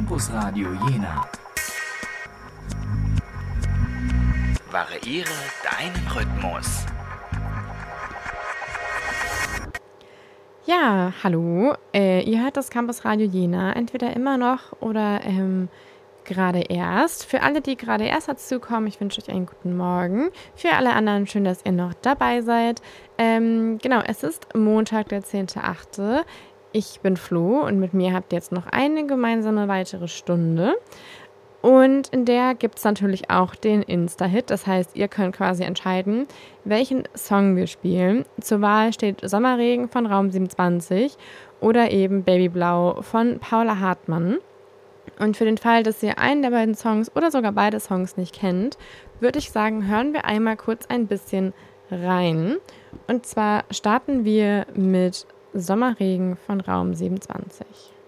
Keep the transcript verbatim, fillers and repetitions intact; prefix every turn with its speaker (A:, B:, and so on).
A: Campusradio Jena. Variiere deinen Rhythmus.
B: Ja, hallo. Äh, ihr hört das Campusradio Jena, entweder immer noch oder ähm, gerade erst. Für alle, die gerade erst dazukommen, ich wünsche euch einen guten Morgen. Für alle anderen schön, dass ihr noch dabei seid. Ähm, genau, es ist Montag, der zehnter achte Ich bin Flo und mit mir habt ihr jetzt noch eine gemeinsame weitere Stunde. Und in der gibt es natürlich auch den Insta-Hit. Das heißt, ihr könnt quasi entscheiden, welchen Song wir spielen. Zur Wahl steht Sommerregen von Raum siebenundzwanzig oder eben Babyblau von Paula Hartmann. Und für den Fall, dass ihr einen der beiden Songs oder sogar beide Songs nicht kennt, würde ich sagen, hören wir einmal kurz ein bisschen rein. Und zwar starten wir mit Sommerregen von Raum siebenundzwanzig.